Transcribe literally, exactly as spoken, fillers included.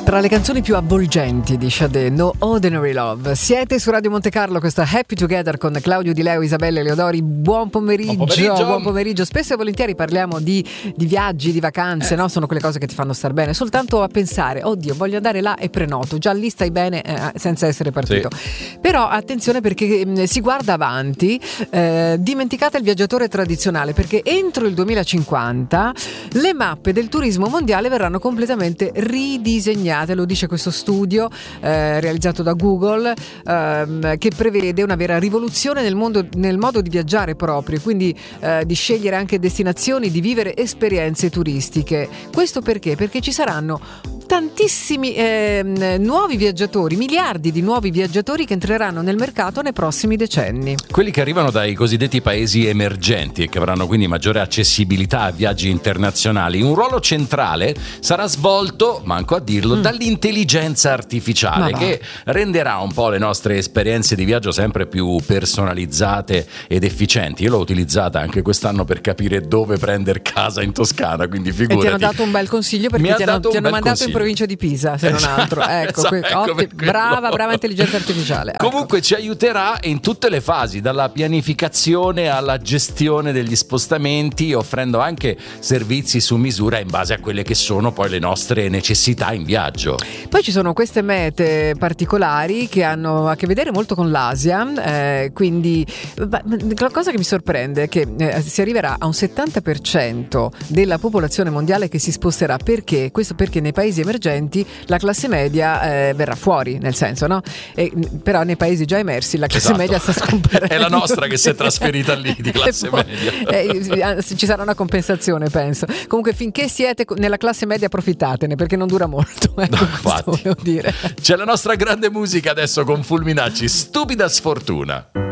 Tra le canzoni più avvolgenti di Sade, No Ordinary Love. Siete su Radio Monte Carlo, questa Happy Together con Claudio Di Leo, Isabella Eleodori. Buon pomeriggio, buon pomeriggio. Buon pomeriggio. Spesso e volentieri parliamo di, di viaggi, di vacanze, eh. no? Sono quelle cose che ti fanno star bene. Soltanto a pensare, oddio, voglio andare là e prenoto. Già lì stai bene eh, senza essere partito. Sì. Però attenzione, perché mh, si guarda avanti. Eh, dimenticate il viaggiatore tradizionale, perché entro il duemilacinquanta le mappe del turismo mondiale verranno completamente ridisegnate. Lo dice questo studio eh, realizzato da Google ehm, che prevede una vera rivoluzione nel, mondo, nel modo di viaggiare proprio, quindi eh, di scegliere anche destinazioni, di vivere esperienze turistiche. Questo perché? Perché ci saranno tantissimi eh, nuovi viaggiatori, miliardi di nuovi viaggiatori che entreranno nel mercato nei prossimi decenni. Quelli che arrivano dai cosiddetti paesi emergenti e che avranno quindi maggiore accessibilità a viaggi internazionali. Un ruolo centrale sarà svolto, manco a dirlo, mm. dall'intelligenza artificiale, che renderà un po' le nostre esperienze di viaggio sempre più personalizzate ed efficienti. Io l'ho utilizzata anche quest'anno per capire dove prendere casa in Toscana, quindi figurati. E ti hanno dato un bel consiglio, perché ti hanno, ti hanno mandato consiglio. in provincia di Pisa, se non altro. Ecco, esatto, que- ecco otti- brava, brava intelligenza artificiale. Ecco. Comunque ci aiuterà in tutte le fasi, dalla pianificazione alla gestione degli spostamenti, offrendo anche servizi su misura in base a quelle che sono poi le nostre necessità in viaggio. Poi ci sono queste mete particolari che hanno a che vedere molto con l'Asia, eh, quindi la cosa che mi sorprende è che eh, si arriverà a un settanta per cento della popolazione mondiale che si sposterà. Perché? Questo perché nei paesi emergenti la classe media eh, verrà fuori, nel senso, no? E, però nei paesi già emersi la classe esatto. media sta scomparendo. È la nostra che si è trasferita lì di classe poi, media. Eh, ci sarà una compensazione, penso. Comunque finché siete nella classe media approfittatene, perché non dura molto. Ecco, no, volevo dire. C'è la nostra grande musica adesso con Fulminacci, Stupida Sfortuna.